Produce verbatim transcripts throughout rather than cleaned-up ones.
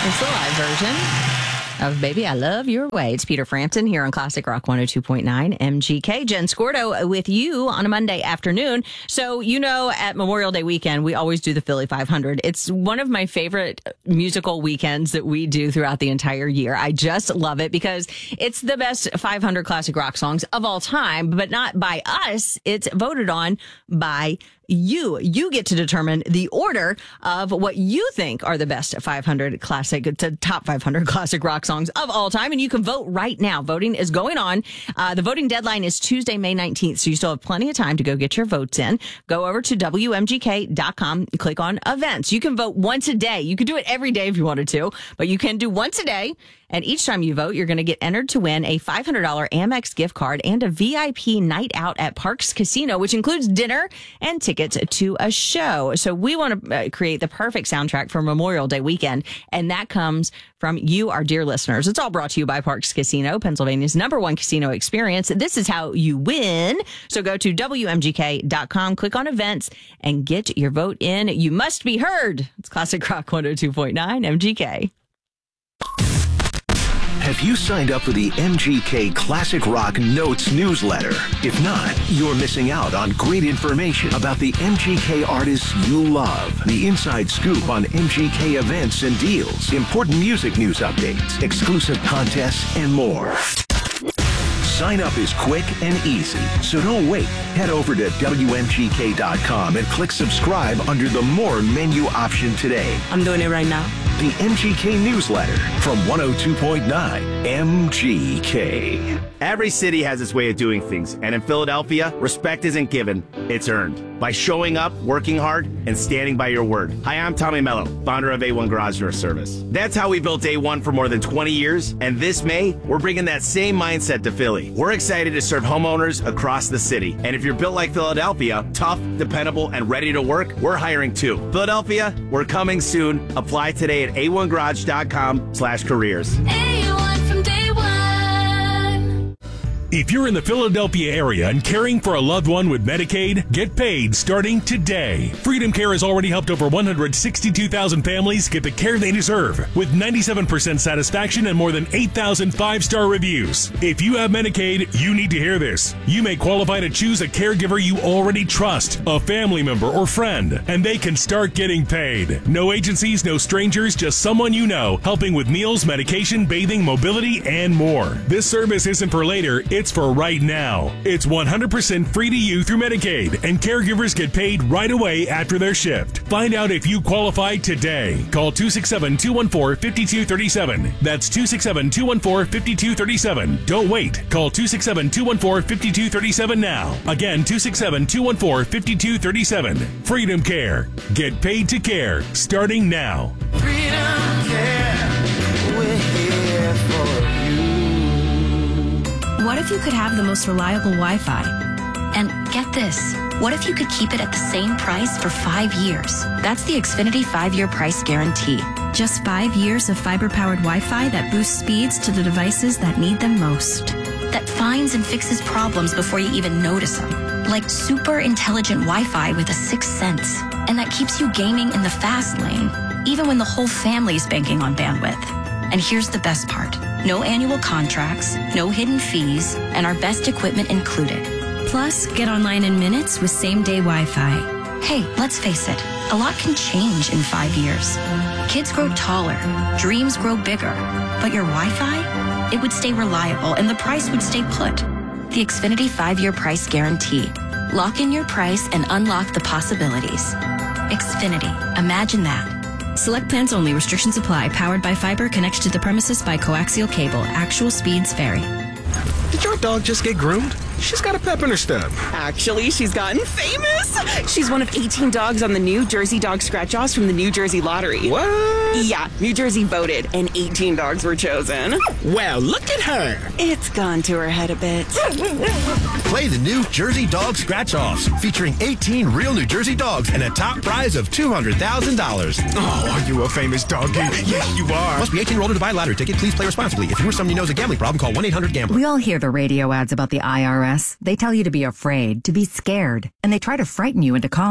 It's the live version of Baby, I Love Your Way. It's Peter Frampton here on Classic Rock one oh two point nine M G K. Jen Scordo with you on a Monday afternoon. So, you know, at Memorial Day weekend, we always do the Philly five hundred. It's one of my favorite musical weekends that we do throughout the entire year. I just love it because it's the best five hundred classic rock songs of all time, but not by us. It's voted on by you. You get to determine the order of what you think are the best five hundred classic, to top five hundred classic rock songs of all time. And you can vote right now. Voting is going on. Uh, the voting deadline is Tuesday, May nineteenth. So you still have plenty of time to go get your votes in. Go over to W M G K dot com, click on events. You can vote once a day. You could do it every day if you wanted to, but you can do once a day. And each time you vote, you're going to get entered to win a five hundred dollars Amex gift card and a V I P night out at Parks Casino, which includes dinner and tickets to a show. So we want to create the perfect soundtrack for Memorial Day weekend, and that comes from you, our dear listeners. It's all brought to you by Parks Casino, Pennsylvania's number one casino experience. This is how you win. So go to W M G K dot com, click on events, and get your vote in. You must be heard. It's Classic Rock one oh two point nine M G K. Have you signed up for the M G K Classic Rock Notes newsletter? If not, you're missing out on great information about the M G K artists you love, the inside scoop on M G K events and deals, important music news updates, exclusive contests, and more. Sign up is quick and easy, so don't wait. Head over to W M G K dot com and click subscribe under the More menu option today. I'm doing it right now. The M G K newsletter from one oh two point nine M G K. Every city has its way of doing things, and in Philadelphia, respect isn't given, it's earned. By showing up, working hard, and standing by your word. Hi, I'm Tommy Mello, founder of A one Garage Door Service. That's how we built A one for more than twenty years, and this May, we're bringing that same mindset to Philly. We're excited to serve homeowners across the city, and if you're built like Philadelphia, tough, dependable, and ready to work, we're hiring too. Philadelphia, we're coming soon. Apply today at A one garage dot com slash careers. A one from day one. If you're in the Philadelphia area and caring for a loved one with Medicaid, get paid starting today. Freedom Care has already helped over one hundred sixty-two thousand families get the care they deserve, with ninety-seven percent satisfaction and more than eight thousand five-star reviews. If you have Medicaid, you need to hear this. You may qualify to choose a caregiver you already trust, a family member or friend, and they can start getting paid. No agencies, no strangers, just someone you know, helping with meals, medication, bathing, mobility, and more. This service isn't for later, it's for right now. It's one hundred percent free to you through Medicaid, and caregivers get paid right away after their shift. Find out if you qualify today. Call two six seven, two one four, five two three seven. That's two six seven, two one four, five two three seven. Don't wait. Call two six seven, two one four, five two three seven now. Again, two six seven, two one four, five two three seven. Freedom Care. Get paid to care, starting now. Freedom Care. We're here for you. What if you could have the most reliable Wi-Fi? And get this, what if you could keep it at the same price for five years? That's the Xfinity five-year price guarantee. Just five years of fiber-powered Wi-Fi that boosts speeds to the devices that need them most. That finds and fixes problems before you even notice them. Like super intelligent Wi-Fi with a sixth sense. And that keeps you gaming in the fast lane, even when the whole family's banking on bandwidth. And here's the best part. No annual contracts, no hidden fees, and our best equipment included. Plus, get online in minutes with same-day Wi-Fi. Hey, let's face it, a lot can change in five years. Kids grow taller, dreams grow bigger, but your Wi-Fi? It would stay reliable and the price would stay put. The Xfinity five-year price guarantee. Lock in your price and unlock the possibilities. Xfinity, imagine that. Select plans only. Restrictions apply. Powered by fiber. Connected to the premises by coaxial cable. Actual speeds vary. Did your dog just get groomed? She's got a pep in her step. Actually, she's gotten famous. She's one of eighteen dogs on the New Jersey Dog Scratch-Offs from the New Jersey Lottery. What? Yeah, New Jersey voted, and eighteen dogs were chosen. Well, look at her. It's gone to her head a bit. Play the New Jersey Dog Scratch-Offs, featuring eighteen real New Jersey dogs and a top prize of two hundred thousand dollars. Oh, are you a famous doggy? Yes, you are. Must be eighteen or older to buy a lottery ticket. Please play responsibly. If you or someone you know has a gambling problem, call one eight hundred gambler. We all hear the radio ads about the I R S. They tell you to be afraid, to be scared, and they try to frighten you into calling.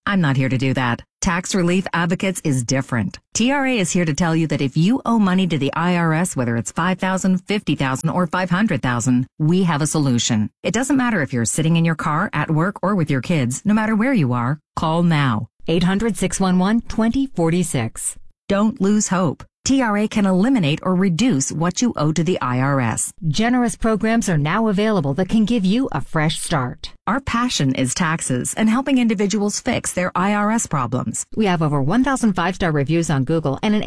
I'm not here to do that. Tax Relief Advocates is different. T R A is here to tell you that if you owe money to the I R S, whether it's five thousand dollars, fifty thousand dollars, or five hundred thousand dollars, we have a solution. It doesn't matter if you're sitting in your car, at work, or with your kids. No matter where you are, call now. eight hundred, six one one, two zero four six. Don't lose hope. T R A can eliminate or reduce what you owe to the I R S. Generous programs are now available that can give you a fresh start. Our passion is taxes and helping individuals fix their I R S problems. We have over one thousand five-star reviews on Google and an